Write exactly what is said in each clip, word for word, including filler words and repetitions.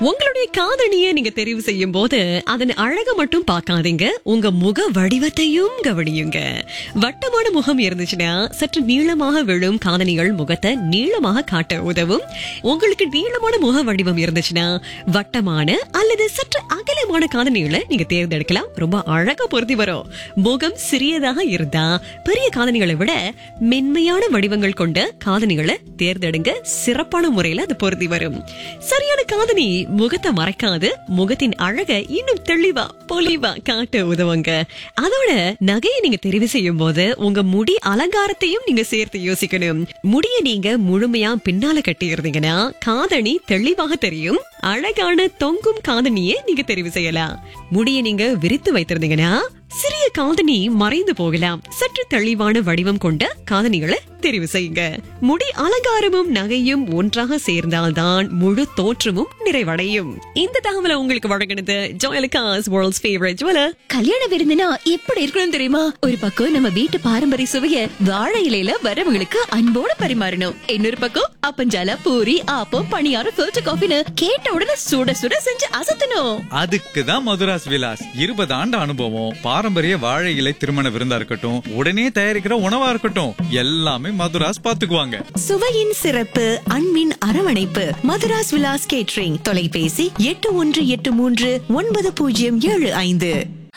உங்களுடைய காதணியை நீங்க தெரிவு செய்யும் போது அதன் அழக மட்டும் பார்க்காதீங்க, உங்க முக வடிவத்தையும் கவனியுங்க. வட்டமான முகம் இருந்துச்சுன்னா சற்று நீளமாக விழும் காதணிகள் முகத்தை நீளமாக காட்ட உதவும். உங்களுக்கு நீளமான முக வடிவம் இருந்துச்சுன்னா வட்டமான அல்லது சற்று அகலமான காதணிகளை நீங்க தேர்ந்தெடுக்கலாம். ரொம்ப அழகா பொருத்தி வரும். முகம் சிறியதாக இருந்தா பெரிய காதணிகளை விட மென்மையான வடிவங்கள் கொண்ட காதணிகளை தேர்ந்தெடுங்க. சிறப்பான முறையில அது பொருத்தி வரும். சரியான காதணி முகத்தை மறைக்காது, முகத்தின் அழகை இன்னும் தெளிவா பொலிவா காட்ட உதவுங்க. அதோட நகையை நீங்க தெரிவு செய்யும் போது உங்க முடி அலங்காரத்தையும் நீங்க சேர்த்து யோசிக்கணும். முடிய நீங்க முழுமையா பின்னால கட்டி இருந்தீங்கன்னா காதணி தெளிவாக தெரியும். அழகான தொங்கும் காதணியை நீங்க தெரிவு செய்யலாம். முடிய நீங்க விரித்து வைத்திருந்தீங்கன்னா சிறிய காதணி மறைந்து போகலாம். சற்று தெளிவான வடிவம் கொண்ட காதணிகளை தெரிவு செய்யுங்க. முடி அலங்காரமும் நகையும் ஒன்றாக சேர்ந்தால்தான் முழு தோற்றமும் நிறைவடையும். இந்த தகவலை உங்களுக்கு வழங்கினது ஜோயலுக்காஸ் வேர்ல்ட்ஸ் ஃபேவரட் ஜுவலர். கல்யாண விருந்துனா எப்படி இருக்கணும் தெரியுமா? ஒரு பக்கம் நம்ம வீட்டு பாரம்பரிய சுவைய வாழை இலையில வரவங்களுக்கு அன்போட பரிமாறணும். இன்னொரு பக்கம் அப்பஞ்சால பூரி ஆப்பம் பணியாரம் ஃபில்டர் காஃபின்னு கேட்ட உடனே சுட சுட செஞ்சு அசத்தணும். அதுக்குதான் மதுராஸ் விலாஸ். இருபது ஆண்டு அனுபவம். பாரம்பரிய வாழை இலை திருமண விருந்தா இருக்கட்டும், உடனே தயாரிக்கிற உணவா இருக்கட்டும், எல்லாமே மதுராஸ் பாத்துக்குவாங்க. சுவையின் சிறப்பு, அன்பின் அரவணைப்பு. மதுராஸ் விலாஸ் கேட்டரிங். தொலைபேசி எட்டு ஒன்று எட்டு மூன்று ஒன்பது பூஜ்ஜியம் ஏழு ஐந்து.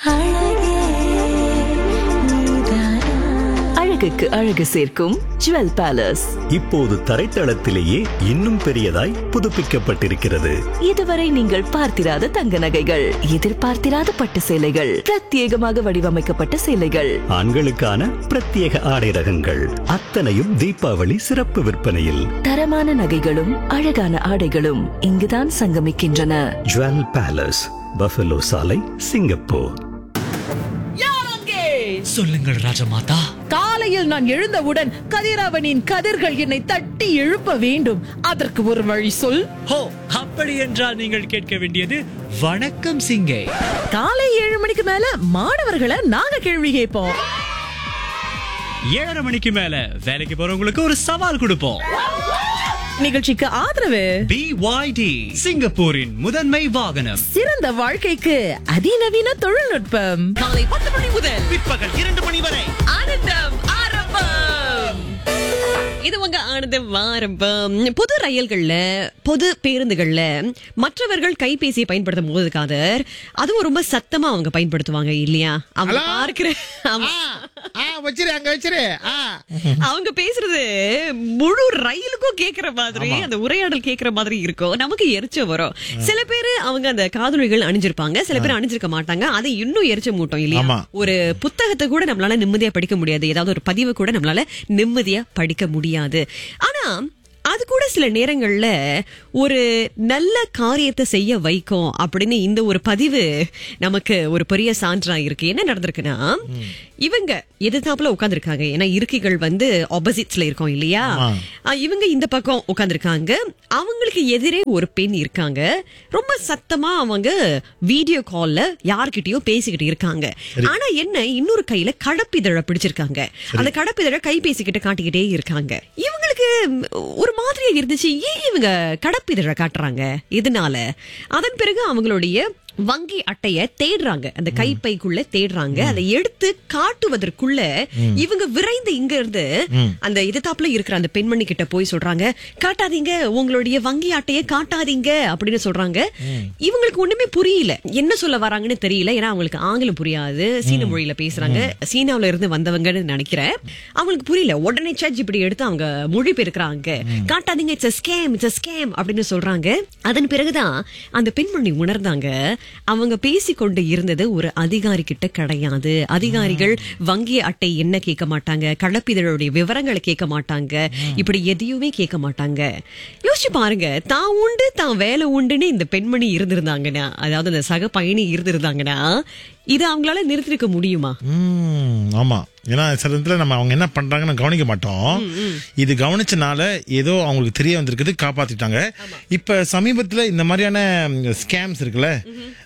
அழகுக்கு அழகு சேர்க்கும் ஜுவல் பேலஸ் இப்போது தரைத்தளத்திலேயே இன்னும் பெரியதாய் புதுப்பிக்கப்பட்டிருக்கிறது. இதுவரை நீங்கள் பார்த்திராத தங்க நகைகள், எதிர்பார்த்திராத பட்டு சேலைகள், பிரத்யேகமாக வடிவமைக்கப்பட்ட சேலைகள், ஆண்களுக்கான பிரத்யேக ஆடை ரகங்கள், அத்தனையும் தீபாவளி சிறப்பு விற்பனையில். தரமான நகைகளும் அழகான ஆடைகளும் இங்குதான் சங்கமிக்கின்றன. ஜுவல் பேலஸ், பஃபலோ சாலை, சிங்கப்பூர். சொல்லுங்கள் ராஜமாதா. காலையில் நான் எழுந்தவுடன் கதிரவனின் கதிர்கள் என்னை தட்டி எழுப்ப வேண்டும். அதற்கு ஒரு வழி சொல். ஹோ, அப்படி என்றால் நீங்கள் கேட்க வேண்டியது வணக்கம் சிங்கே. காலை ஏழு மணிக்கு மேல மாணவர்களை நாங்க கேள்வி கேட்போம். ஏழரை மணிக்கு மேல வேலைக்கு போறவங்களுக்கு ஒரு சவால் கொடுப்போம். நிகழ்ச்சிக்கு ஆதரவு பி ஒய் டி, சிங்கப்பூரின் முதன்மை வாகனம். சிறந்த வாழ்க்கைக்கு அதிநவீன தொழில்நுட்பம். காலை பத்து மணி முதல் பிற்பகல் இரண்டு மணி வரை ஆனந்தம் ஆரம்பம். இது உங்க ஆனந்தம் ஆரம்பம். பொது ரயில்கள்ல, பொது பேருந்துகள்ல மற்றவர்கள் கைபேசியை பயன்படுத்தும் போது காதர், அதுவும் ரொம்ப சத்தமா அவங்க பயன்படுத்துவாங்க இல்லையா? அவங்க பார்க்கிற அவங்க பேசுறது முழு ரயிலுக்கும் கேக்குற மாதிரி, அந்த உரையாடல் கேக்குற மாதிரி இருக்கும். நமக்கு எரிச்ச வரும். சில பேரு அவங்க அந்த காதொலிகள் அணிஞ்சிருப்பாங்க, சில பேர் அணிஞ்சிருக்க மாட்டாங்க. அதை இன்னும் எரிச்ச மூட்டம் இல்லையா? ஒரு புத்தகத்தை கூட நம்மளால நிம்மதியா படிக்க முடியாது. ஏதாவது ஒரு பதிவு கூட நம்மளால நிம்மதியா படிக்க முடியாது. ஆனா அது கூட சில நேரங்கள்ல ஒரு நல்ல காரியத்தை செய்ய வைக்கும் அப்படின்னு இந்த ஒரு பதிவு நமக்கு ஒரு பெரிய சான்றா இருக்கு. என்ன நடந்திருக்குன்னா, இவங்க எதிர்த்தாப்புல உட்கார்ந்துருக்காங்க. ஏன்னா இருக்கைகள் வந்து ஆப்போசிட்ஸ்ல இருக்கோம் இல்லையா? இவங்க இந்த பக்கம் உட்கார்ந்துருக்காங்க. அவங்களுக்கு எதிரே ஒரு பெண் இருக்காங்க. ரொம்ப சத்தமா அவங்க வீடியோ கால்ல யார்கிட்டயோ பேசிக்கிட்டு இருக்காங்க. ஆனா என்ன, இன்னொரு கையில கடப்பிதழ பிடிச்சிருக்காங்க. அந்த கடப்பிதழ கைபேசிக்கிட்ட காட்டிக்கிட்டே இருக்காங்க. இவங்களுக்கு ஒரு மாதிரியா இருந்துச்சு. ஏன் இவங்க கடப்பிதழ காட்டுறாங்க? இதனால அதன் பிறகு அவங்களுடைய வங்கி அட்டைய தேடுறாங்க. அந்த கைப்பைக்குள்ள தேடுறாங்க. அதை எடுத்து காட்டுவதற்குள்ள இவங்க விரைந்து இங்க இருந்து அந்த எதிர்த்தாப்புல இருக்கிற அந்த பெண்மணி கிட்ட போய் சொல்றாங்க, காட்டாதீங்க, உங்களுடைய வங்கி அட்டையை காட்டாதீங்க அப்படின்னு சொல்றாங்க. இவங்களுக்கு ஒண்ணுமே புரியல, என்ன சொல்ல வராங்கன்னு தெரியல. ஏன்னா அவங்களுக்கு ஆங்கிலம் புரியாது, சீன மொழியில பேசுறாங்க. சீனாவில இருந்து வந்தவங்கன்னு நினைக்கிறேன். அவங்களுக்கு புரியல. உடனே சாட் ஜிபிடி எடுத்து அவங்க மொழி பெருக்கிறாங்க. காட்டாதீங்க, it's a scam, it's a scam அப்படின்னு சொல்றாங்க. அதன் பிறகுதான் அந்த பெண்மணி உணர்ந்தாங்க, அவங்க பேசிக்கொண்டு இருந்தது ஒரு அதிகாரி கிட்ட கிடையாது. அதிகாரிகள் வங்கி அட்டை என்ன கேட்க மாட்டாங்க, கடப்பிதழுடைய விவரங்களை கேட்க மாட்டாங்க, இப்படி எதையுமே கேட்க மாட்டாங்க. யோசிச்சு பாருங்க, தான் உண்டு தான் வேலை உண்டுன்னு இந்த பெண்மணி இருந்திருந்தாங்கன்னா, அதாவது அந்த சக பயணி இருந்திருந்தாங்கன்னா, இது அவங்களால நிறுத்திருக்க முடியுமா? ஆமா. ஏன்னா சில இடத்துல நம்ம அவங்க என்ன பண்றாங்கன்னு கவனிக்க மாட்டோம். இது கவனிச்சனால ஏதோ அவங்களுக்கு தெரிய வந்திருக்குது, காப்பாத்திட்டாங்க. இப்ப சமீபத்துல இந்த மாதிரியான ஸ்கேம்ஸ் இருக்குல்ல,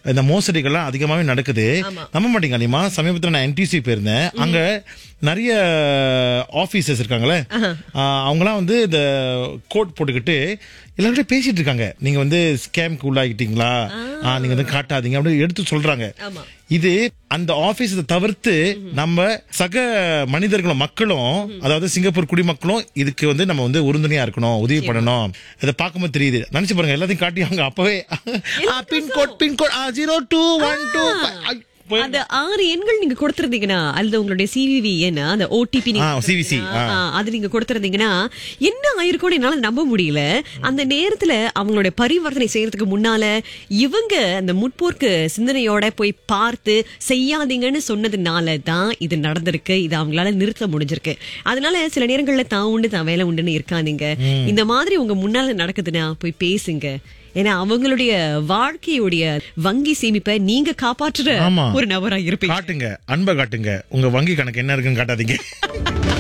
இந்த மோசடிகள்லாம் அதிகமாவே நடக்குது. நம்ப மாட்டீங்க அனிமா, சமீபத்துல நான் என்டிசி போயிருந்தேன். அங்க நிறைய ஆபீசர்ஸ் இருக்காங்களே, அவங்கலாம் வந்து இந்த கோட் போட்டுக்கிட்டு எல்லாரும் பேசிட்டு இருக்காங்க. நீங்க வந்து ஸ்கேம்க்கு உள்ளாகிட்டீங்களா, நீங்க வந்து காட்டாதீங்க அப்படின்னு எடுத்து சொல்றாங்க. இது அந்த ஆபீஸ் தவிர்த்து நம்ம சக மனிதர்களும் மக்களும், அதாவது சிங்கப்பூர் குடிமக்களும் இதுக்கு வந்து நம்ம வந்து உறுதுணையா இருக்கணும், உதவி பண்ணணும். இதை பார்க்கும்போது தெரியுது. நினைச்சு பாருங்க, எல்லாத்தையும் காட்டி அவங்க அப்பவே pincode pincode zero two one two அந்த ஆறு எண்கள் நீங்க கொடுத்திருந்தீங்கன்னா, அல்லது உங்களுடைய சிவிவி ஏன்னா அந்த ஓடிபி சிவிசி அது நீங்க கொடுத்திருந்தீங்கன்னா என்ன ஆயிருக்கும்னு என்னால நம்ப முடியல. அந்த நேரத்துல அவங்களுடைய பரிவர்த்தனை செய்யறதுக்கு முன்னால இவங்க அந்த முற்போக்கு சிந்தனையோட போய் பார்த்து செய்யாதீங்கன்னு சொன்னதுனால தான் இது நடந்திருக்கு. இது அவங்களால நிறுத்த முடிஞ்சிருக்கு. அதனால சில நேரங்கள்ல தான் உண்டு தான் வேலை உண்டுன்னு இருக்காதீங்க. இந்த மாதிரி உங்க முன்னால நடக்குதுன்னா போய் பேசுங்க. ஏன்னா அவங்களுடைய வாழ்க்கையுடைய வங்கி சேமிப்பை நீங்க காப்பாற்றுற ஒரு நபரா இருப்பீங்க. காட்டுங்க, அன்பை காட்டுங்க. உங்க வங்கி கணக்கு என்ன இருக்குன்னு காட்டாதீங்க.